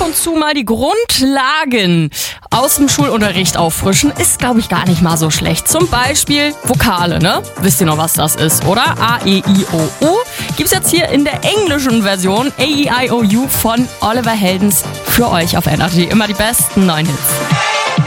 und zu mal die Grundlagen aus dem Schulunterricht auffrischen, ist, glaube ich, gar nicht mal so schlecht. Zum Beispiel Vokale, ne? Wisst ihr noch, was das ist, oder? A, E, I, O, U. Gibt's jetzt hier in der englischen Version A, E, I, O, U von Oliver Heldens für euch auf Energy. Immer die besten neuen Hits.